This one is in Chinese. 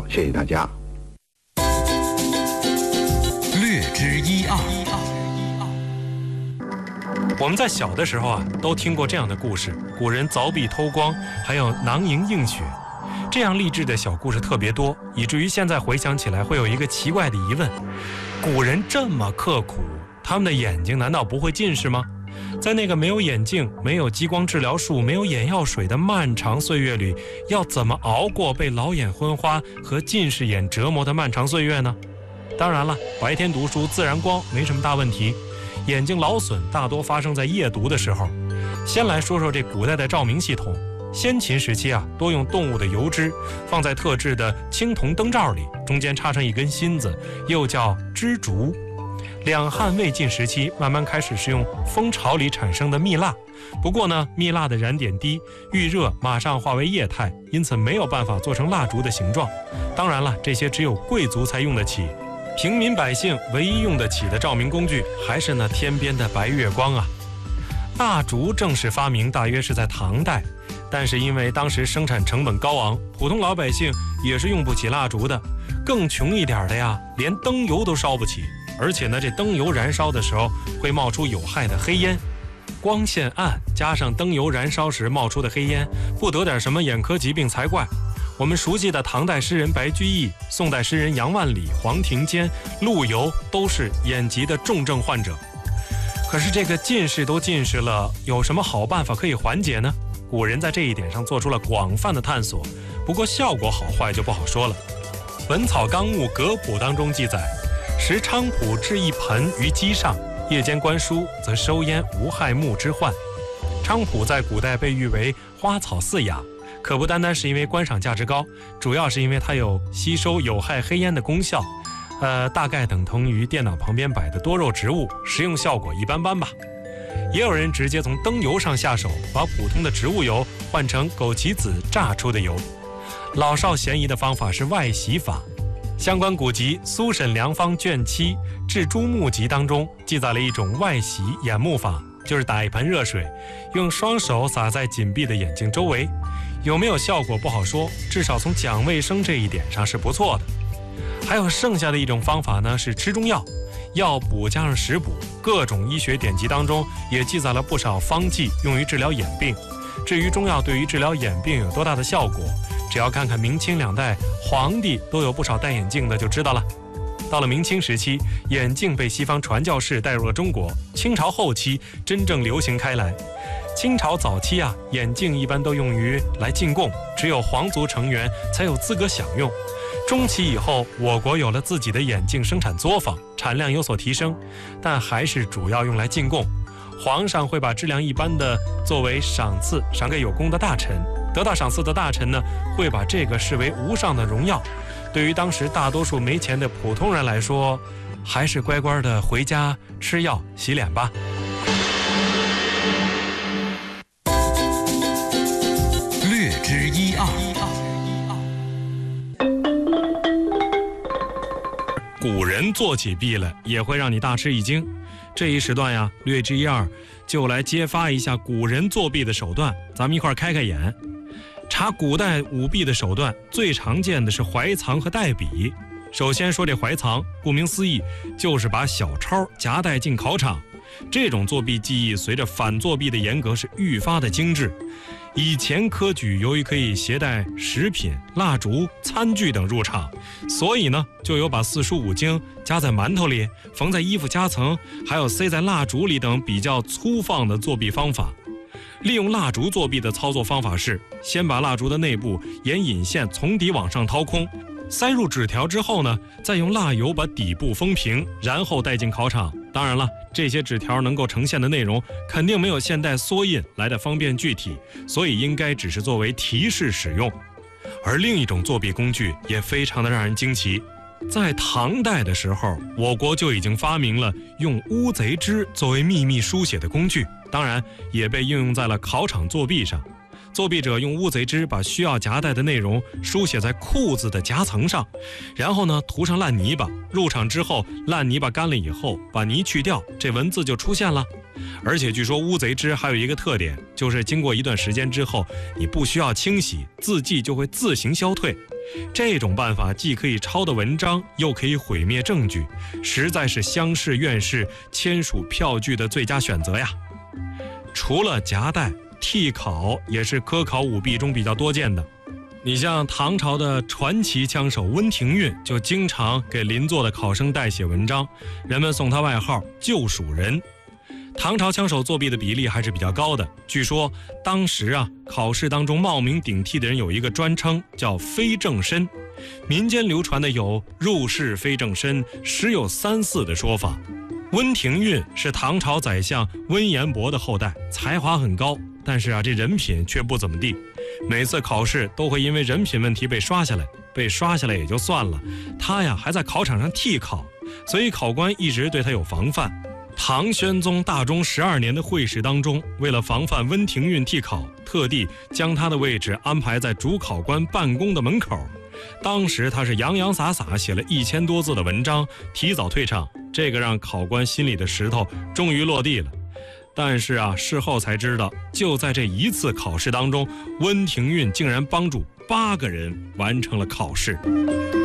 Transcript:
谢谢大家。 略知一二。 我们在小的时候啊，都听过这样的故事：古人凿壁偷光，还有囊萤映雪。这样励志的小故事特别多，以至于现在回想起来会有一个奇怪的疑问：古人这么刻苦，他们的眼睛难道不会近视吗？在那个没有眼镜、没有激光治疗术、没有眼药水的漫长岁月里，要怎么熬过被老眼昏花和近视眼折磨的漫长岁月呢？当然了，白天读书自然光没什么大问题，眼睛劳损大多发生在夜读的时候。先来说说这古代的照明系统。先秦时期啊，多用动物的油脂放在特制的青铜灯罩里，中间插上一根芯子，又叫支烛。两汉魏晋时期慢慢开始使用蜂巢里产生的蜜蜡，不过呢，蜜蜡的燃点低，遇热马上化为液态，因此没有办法做成蜡烛的形状。当然了，这些只有贵族才用得起，平民百姓唯一用得起的照明工具还是那天边的白月光啊。蜡烛正式发明大约是在唐代，但是因为当时生产成本高昂，普通老百姓也是用不起蜡烛的，更穷一点的呀，连灯油都烧不起。而且呢，这灯油燃烧的时候会冒出有害的黑烟，光线暗加上灯油燃烧时冒出的黑烟，不得点什么眼科疾病才怪。我们熟悉的唐代诗人白居易、宋代诗人杨万里、黄庭坚、陆游都是眼疾的重症患者。可是这个近视都近视了，有什么好办法可以缓解呢？古人在这一点上做出了广泛的探索，不过效果好坏就不好说了。《本草纲目葛谱》当中记载，时菖蒲置一盆于机上，夜间观书，则收烟无害目之患。菖蒲在古代被誉为花草四雅，可不单单是因为观赏价值高，主要是因为它有吸收有害黑烟的功效。大概等同于电脑旁边摆的多肉植物，实用效果一般般吧。也有人直接从灯油上下手，把普通的植物油换成枸杞子榨出的油。老少咸宜的方法是外洗法。相关古籍《苏沈良方卷7治诸目集》当中记载了一种外洗眼目法，就是打一盆热水，用双手洒在紧闭的眼睛周围。有没有效果不好说，至少从讲卫生这一点上是不错的。还有剩下的一种方法呢，是吃中药，药补加上食补，各种医学典籍当中也记载了不少方剂用于治疗眼病。至于中药对于治疗眼病有多大的效果，只要看看明清两代皇帝都有不少戴眼镜的就知道了。到了明清时期，眼镜被西方传教士带入了中国，清朝后期真正流行开来。清朝早期啊，眼镜一般都用于来进贡，只有皇族成员才有资格享用。中期以后，我国有了自己的眼镜生产作坊，产量有所提升，但还是主要用来进贡。皇上会把质量一般的作为赏赐，赏给有功的大臣。得到赏赐的大臣呢，会把这个视为无上的荣耀。对于当时大多数没钱的普通人来说，还是乖乖的回家吃药洗脸吧。 略知一二。 古人做起弊来也会让你大吃一惊。这一时段呀，略知一二就来揭发一下古人作弊的手段，咱们一块开开眼。查古代舞弊的手段，最常见的是怀藏和代笔。首先说这怀藏，顾名思义，就是把小抄夹带进考场。这种作弊技艺随着反作弊的严格是愈发的精致。以前科举由于可以携带食品、蜡烛、餐具等入场，所以呢，就有把四书五经夹在馒头里，缝在衣服夹层，还有塞在蜡烛里等比较粗放的作弊方法。利用蜡烛作弊的操作方法是，先把蜡烛的内部沿引线从底往上掏空，塞入纸条之后呢，再用蜡油把底部封平，然后带进考场。当然了，这些纸条能够呈现的内容肯定没有现代缩印来的方便具体，所以应该只是作为提示使用。而另一种作弊工具也非常的让人惊奇。在唐代的时候，我国就已经发明了用乌贼汁作为秘密书写的工具，当然也被应用在了考场作弊上。作弊者用乌贼汁把需要夹带的内容书写在裤子的夹层上，然后呢涂上烂泥巴。入场之后，烂泥巴干了以后，把泥去掉，这文字就出现了。而且据说乌贼汁还有一个特点，就是经过一段时间之后，你不需要清洗，字迹就会自行消退。 这种办法既可以抄的文章，又可以毁灭证据，实在是乡试院士签署票据的最佳选择呀。除了夹带，替考也是科考舞弊中比较多见的。你像唐朝的传奇枪手温庭筠，就经常给邻座的考生代写文章，人们送他外号救蜀人。唐朝枪手作弊的比例还是比较高的，据说当时考试当中冒名顶替的人有一个专称叫非正身，民间流传的有入仕非正身，时有3、4的说法。温庭筠是唐朝宰相温彦博的后代，才华很高，但是这人品却不怎么地，每次考试都会因为人品问题被刷下来也就算了，他还在考场上替考，所以考官一直对他有防范。唐宣宗大中12年的会试当中，为了防范温庭筠替考，特地将他的位置安排在主考官办公的门口。当时他是洋洋洒洒写了1000多字的文章，提早退场，这个让考官心里的石头终于落地了。但是事后才知道，就在这一次考试当中，温庭筠竟然帮助8个人完成了考试。